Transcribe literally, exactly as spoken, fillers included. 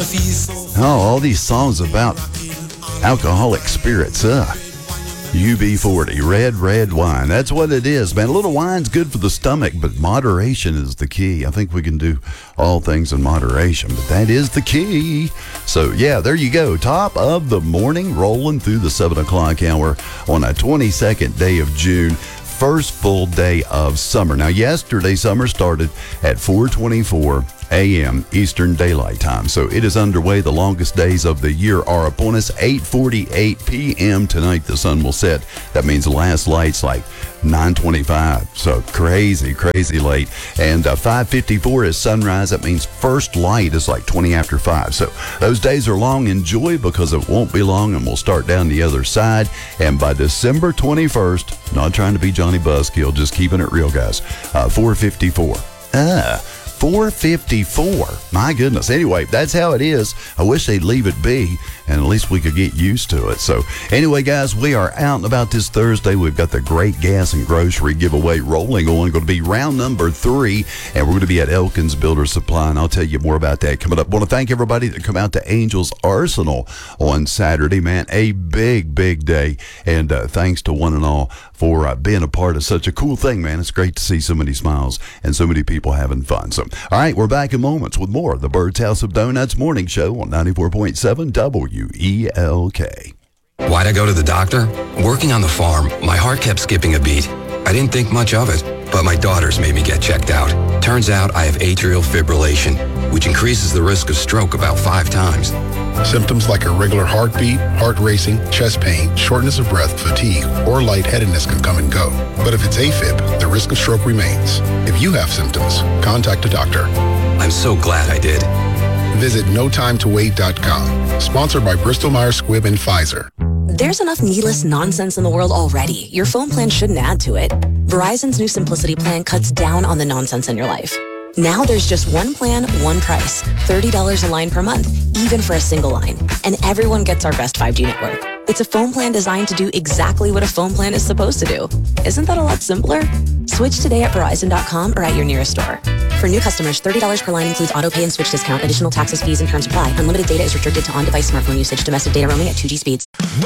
Oh, all these songs about alcoholic spirits. Uh, U B forty, red, red wine. That's what it is, man. A little wine's good for the stomach, but moderation is the key. I think we can do all things in moderation, but that is the key. So, yeah, there you go. Top of the morning, rolling through the seven o'clock hour on a twenty-second day of June. First full day of summer. Now, yesterday, summer started at four twenty-four a.m. Eastern Daylight Time. So it is underway. The longest days of the year are upon us. eight forty-eight p.m. tonight, the sun will set. That means the last light's like nine twenty-five. So crazy, crazy late. And uh, five fifty-four is sunrise. That means first light is like twenty after five. So those days are long. Enjoy, because it won't be long and we'll start down the other side. And by December twenty-first, not trying to be Johnny Buzzkill, just keeping it real, guys, uh, four fifty-four. Ah. four fifty-four. My goodness. Anyway, that's how it is. I wish they'd leave it be, and at least we could get used to it. So anyway, guys, we are out and about this Thursday. We've got the great gas and grocery giveaway rolling on. Going to be round number three, and we're going to be at Elkins Builder Supply, and I'll tell you more about that coming up. I want to thank everybody that come out to Angels Arsenal on Saturday, man. A big, big day, and uh, thanks to one and all for uh, being a part of such a cool thing, man. It's great to see so many smiles and so many people having fun. So, all right, we're back in moments with more of the Bird's House of Donuts morning show on ninety-four point seven W E L K. Why'd I go to the doctor? Working on the farm, my heart kept skipping a beat. I didn't think much of it, but my daughters made me get checked out. Turns out I have atrial fibrillation, which increases the risk of stroke about five times. Symptoms like irregular heartbeat, heart racing, chest pain, shortness of breath, fatigue, or lightheadedness can come and go. But if it's AFib, the risk of stroke remains. If you have symptoms, contact a doctor. I'm so glad I did. Visit no time to wait dot com. Sponsored by Bristol Myers Squibb and Pfizer. There's enough needless nonsense in the world already. Your phone plan shouldn't add to it. Verizon's new Simplicity plan cuts down on the nonsense in your life. Now there's just one plan, one price. thirty dollars a line per month, even for a single line. And everyone gets our best five G network. It's a phone plan designed to do exactly what a phone plan is supposed to do. Isn't that a lot simpler? Switch today at Verizon dot com or at your nearest store. For new customers, thirty dollars per line includes auto pay and switch discount. Additional taxes, fees, and terms apply. Unlimited data is restricted to on-device smartphone usage. Domestic data roaming at two G speeds.